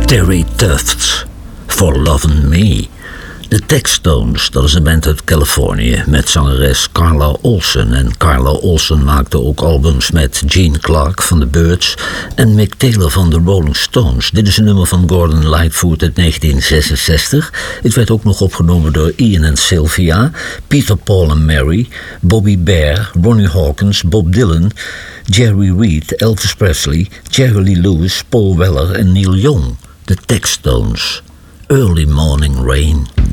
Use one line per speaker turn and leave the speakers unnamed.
Terry Tufts, For Lovin' Me. De Textones, dat is een band uit Californië met zangeres Carla Olson. En Carla Olson maakte ook albums met Gene Clark van The Byrds en Mick Taylor van de Rolling Stones. Dit is een nummer van Gordon Lightfoot uit 1966. Het werd ook nog opgenomen door Ian en Sylvia, Peter, Paul en Mary, Bobby Bare, Ronnie Hawkins, Bob Dylan, Jerry Reed, Elvis Presley, Jerry Lee Lewis, Paul Weller en Neil Young. De Textones, Early Morning Rain.